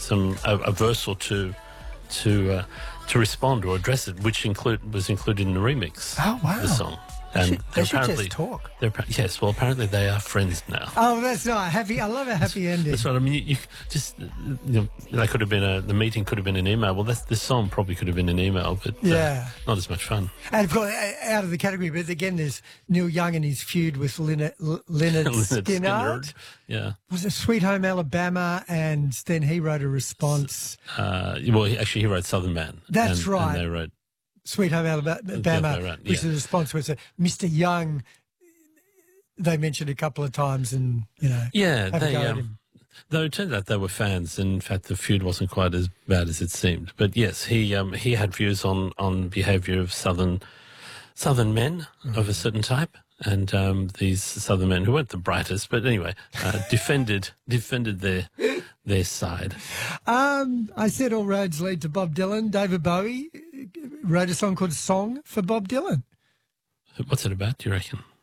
a verse or two to respond or address it, which was included in the remix. Oh, wow. Of the song. They should just talk. Yes, well, apparently they are friends now. Oh, that's nice. Happy. I love a happy ending. That's right. I mean, you just, they could have been the meeting could have been an email. Well, this song probably could have been an email, but not as much fun. And of course, out of the category, but again, there's Neil Young and his feud with Leonard Skinner. Yeah. Was it Sweet Home Alabama? And then he wrote a response. Well, he wrote Southern Man. That's right. And they wrote Sweet Home Alabama, which the response was Mr. Young. They mentioned a couple of times, and though it turned out they were fans. And in fact, the feud wasn't quite as bad as it seemed. But yes, he had views on behaviour of Southern men of a certain type, and these Southern men who weren't the brightest, but anyway, defended their side. I said all roads lead to Bob Dylan. David Bowie wrote a song called "Song for Bob Dylan." What's it about, do you reckon?